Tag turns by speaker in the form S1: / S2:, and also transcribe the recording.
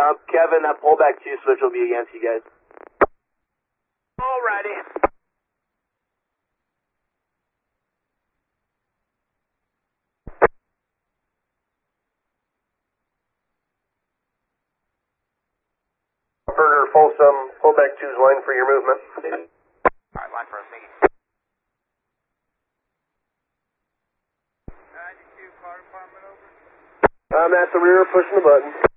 S1: Kevin, that pullback 2 switch will be against you guys.
S2: Alrighty.
S3: Burger Folsom, pullback 2's line for your movement.
S2: Alright, line for us, Mickey. 92, car department over.
S3: I'm at the rear pushing the button.